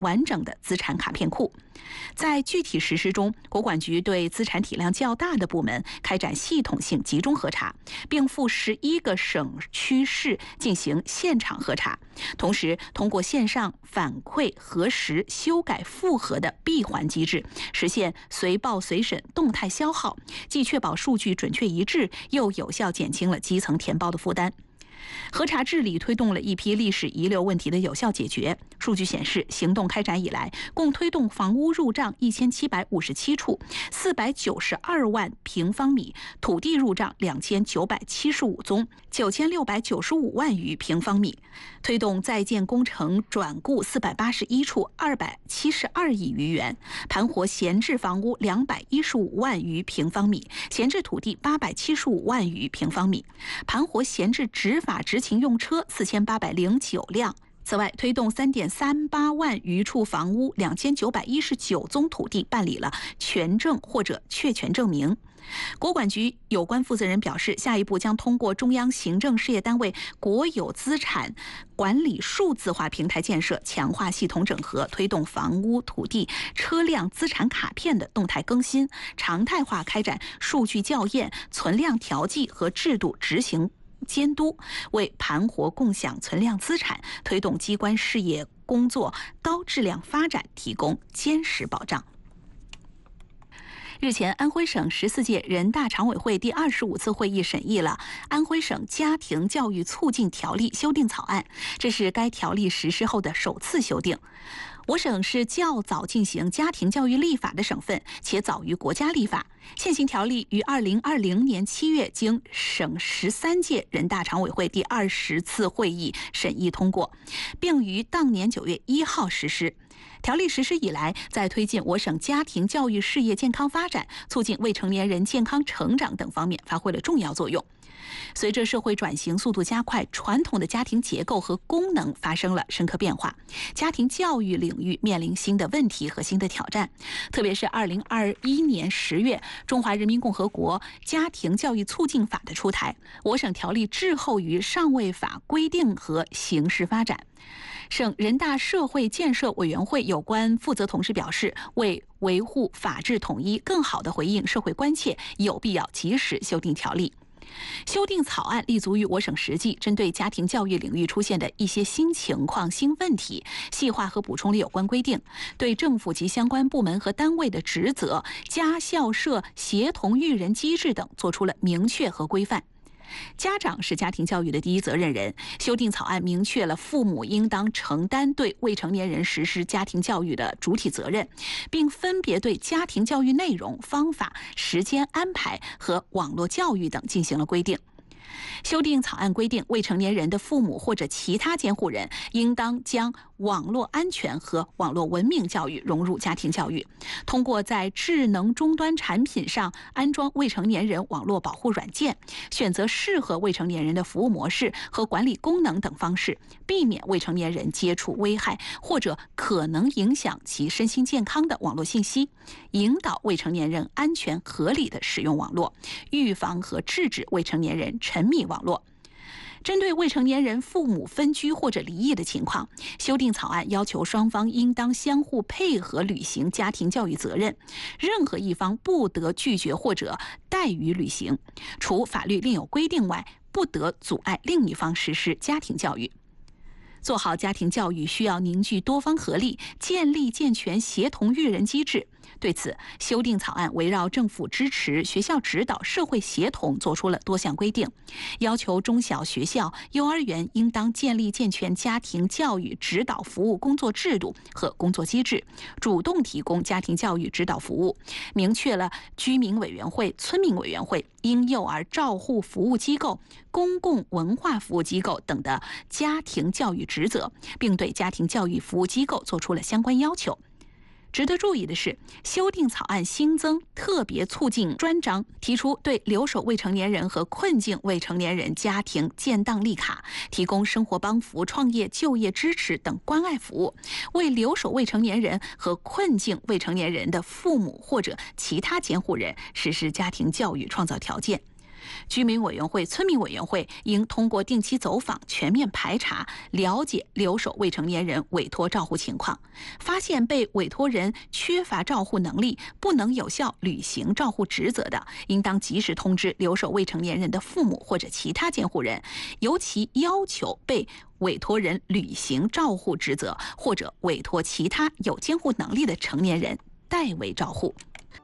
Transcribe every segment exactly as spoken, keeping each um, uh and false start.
完整的资产卡片库。在具体实施中，国管局对资产体量较大的部门开展系统性集中核查，并赴十一个省区市进行现场核查，同时通过线上反馈、核实、修改、复核的闭环机制，实现随报随审、动态消耗，既确保数据准确一致，又有效减轻了基层填报的负担。核查治理推动了一批历史遗留问题的有效解决。数据显示，行动开展以来，共推动房屋入账一千七百五十七处，四百九十二万平方米，土地入账两千九百七十五宗，九千六百九十五万余平方米，推动在建工程转顾四百八十一处，二百七十二亿余元，盘活闲置房屋两百一十五万余平方米，闲置土地八百七十五万余平方米，盘活闲置执法执勤用车四千八百零九辆。此外，推动 三点三八万余处房屋、两千九百一十九宗土地办理了权证或者确权证明。国管局有关负责人表示，下一步将通过中央行政事业单位国有资产管理数字化平台建设，强化系统整合，推动房屋、土地、车辆资产卡片的动态更新，常态化开展数据校验、存量调剂和制度执行监督，为盘活共享存量资产、推动机关事业工作高质量发展提供坚实保障。日前，安徽省十四届人大常委会第二十五次会议审议了《安徽省家庭教育促进条例》修订草案，这是该条例实施后的首次修订。我省是较早进行家庭教育立法的省份，且早于国家立法。现行条例于二零二零年七月经省十三届人大常委会第二十次会议审议通过，并于当年九月一号实施。条例实施以来，在推进我省家庭教育事业健康发展、促进未成年人健康成长等方面发挥了重要作用。随着社会转型速度加快，传统的家庭结构和功能发生了深刻变化，家庭教育领域面临新的问题和新的挑战。特别是二零二一年十月，《中华人民共和国家庭教育促进法》的出台，我省条例滞后于上位法规定和形势发展。省人大社会建设委员会有关负责同志表示，为维护法治统一，更好地回应社会关切，有必要及时修订条例。修订草案立足于我省实际，针对家庭教育领域出现的一些新情况、新问题，细化和补充了有关规定，对政府及相关部门和单位的职责、家校社协同育人机制等作出了明确和规范。家长是家庭教育的第一责任人，修订草案明确了父母应当承担对未成年人实施家庭教育的主体责任，并分别对家庭教育内容、方法、时间安排和网络教育等进行了规定。修订草案规定，未成年人的父母或者其他监护人应当将网络安全和网络文明教育融入家庭教育，通过在智能终端产品上安装未成年人网络保护软件，选择适合未成年人的服务模式和管理功能等方式，避免未成年人接触危害或者可能影响其身心健康的网络信息，引导未成年人安全合理的使用网络，预防和制止未成年人沉迷网络。针对未成年人父母分居或者离异的情况，修订草案要求双方应当相互配合履行家庭教育责任，任何一方不得拒绝或者怠于履行，除法律另有规定外，不得阻碍另一方实施家庭教育。做好家庭教育需要凝聚多方合力，建立健全协同育人机制。对此，修订草案围绕政府支持、学校指导、社会协同作出了多项规定，要求中小学校、幼儿园应当建立健全家庭教育指导服务工作制度和工作机制，主动提供家庭教育指导服务，明确了居民委员会、村民委员会、婴幼儿照护服务机构、公共文化服务机构等的家庭教育职责，并对家庭教育服务机构作出了相关要求。值得注意的是，修订草案新增特别促进专章，提出对留守未成年人和困境未成年人家庭建档立卡，提供生活帮扶、创业就业支持等关爱服务，为留守未成年人和困境未成年人的父母或者其他监护人实施家庭教育创造条件。 居民委员会、村民委员会应通过定期走访，全面排查，了解留守未成年人委托照护情况。发现被委托人缺乏照护能力，不能有效履行照护职责的，应当及时通知留守未成年人的父母或者其他监护人，尤其要求被委托人履行照护职责，或者委托其他有监护能力的成年人代为照护。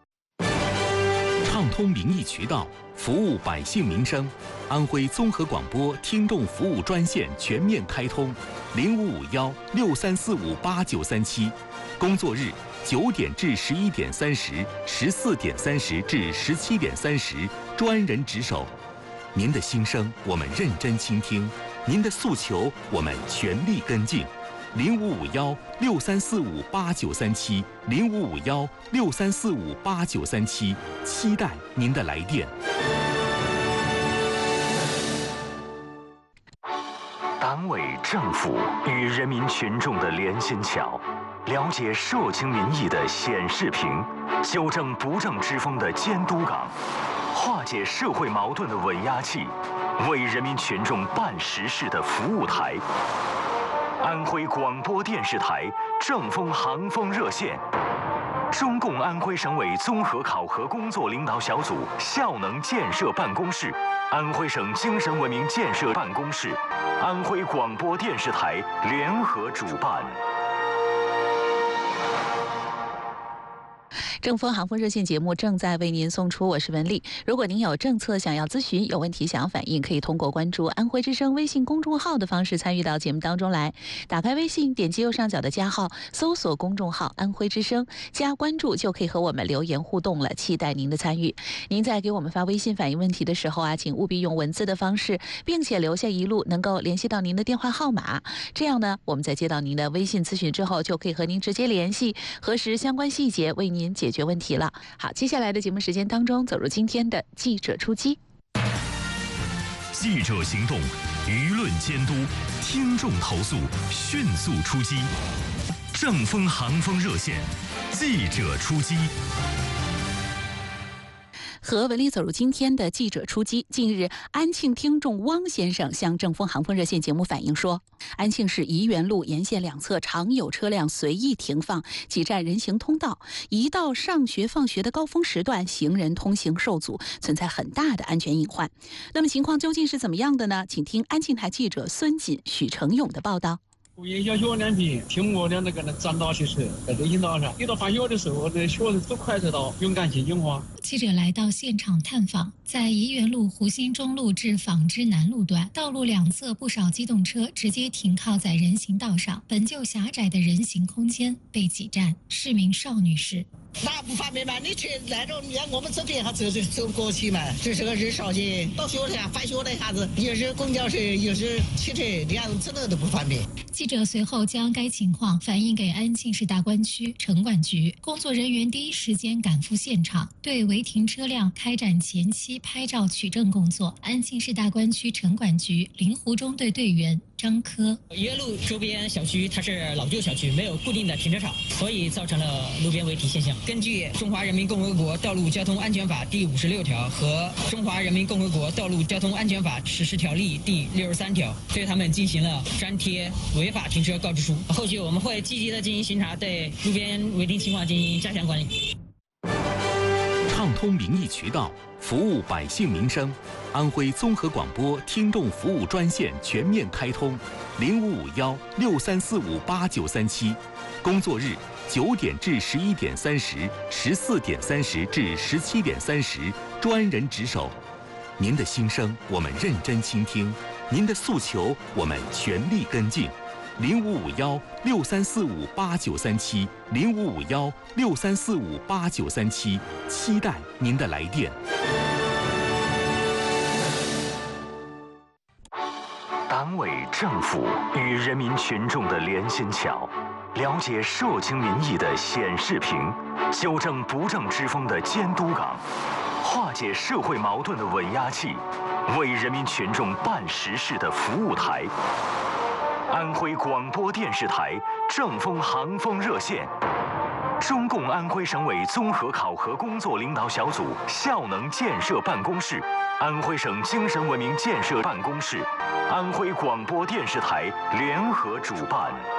畅通民意渠道，服务百姓民生。安徽综合广播听众服务专线全面开通，零五五幺六三四五八九三七，工作日九点至十一点三十，十四点三十至十七点三十，专人值守。您的心声我们认真倾听，您的诉求我们全力跟进。零五五幺六三四五八九三七，零五五幺六三四五八九三七，期待您的来电。 党委政府与人民群众的连心桥，了解社情民意的显示屏，修正不正之风的监督岗，化解社会矛盾的稳压器，为人民群众办实事的服务台。安徽广播电视台正风航风热线，中共安徽省委综合考核工作领导小组效能建设办公室，安徽省精神文明建设办公室，安徽广播电视台联合主办。 正风航风热线节目正在为您送出，我是文丽。如果您有政策想要咨询，有问题想要反映，可以通过关注安徽之声微信公众号的方式参与到节目当中来。打开微信，点击右上角的加号，搜索公众号安徽之声，加关注就可以和我们留言互动了，期待您的参与。您在给我们发微信反映问题的时候啊，请务必用文字的方式，并且留下一路能够联系到您的电话号码，这样呢，我们在接到您的微信咨询之后，就可以和您直接联系，核实相关细节，为您解决问题了。好，接下来的节目时间当中，走入今天的记者出击。 记者行动，舆论监督，听众投诉，迅速出击。正风航风热线，记者出击。 和文丽走入今天的记者出击。近日，安庆听众汪先生向正风航风热线节目反映说，安庆市怡园路沿线两侧常有车辆随意停放，挤占人行通道，一到上学放学的高峰时段，行人通行受阻，存在很大的安全隐患。那么情况究竟是怎么样的呢？请听安庆台记者孙锦、许成勇的报道。 沿小学两边听我的那个占道汽车在人行道上，一到放学的时候，那学生都快车道，勇敢进警花。 记者来到现场探访，在怡园路湖心中路至纺织南路段，道路两侧不少机动车直接停靠在人行道上，本就狭窄的人行空间被挤占。市民邵女士。 那不方便嘛？你去那种，你看我们这边哈走走走过去嘛，就是个日照街，到学校返学的一下子，又是公交车又是汽车，这样真的都不方便。 记者随后将该情况反映给安庆市大观区城管局，工作人员第一时间赶赴现场，对违停车辆开展前期拍照取证工作。安庆市大观区城管局临湖中队队员张科， 怡园路周边小区它是老旧小区，没有固定的停车场，所以造成了路边违停现象。根据《中华人民共和国道路交通安全法》第五十六条和《中华人民共和国道路交通安全法实施条例》第六十三条，对他们进行了粘贴违法停车告知书。后续我们会积极的进行巡查，对路边违停情况进行加强管理。 畅通民意渠道，服务百姓民生。安徽综合广播听众服务专线全面开通，零五五幺六三四五八九三七，工作日九点至十一点三十，十四点三十至十七点三十，专人值守。您的心声我们认真倾听，您的诉求我们全力跟进。零五五幺六三四五八九三七，零五五幺六三四五八九三七，期待您的来电。 党委政府与人民群众的连心桥，了解社情民意的显示屏，修正不正之风的监督岗，化解社会矛盾的稳压器，为人民群众办实事的服务台。安徽广播电视台正风航风热线， 中共安徽省委综合考核工作领导小组效能建设办公室、安徽省精神文明建设办公室、安徽广播电视台联合主办。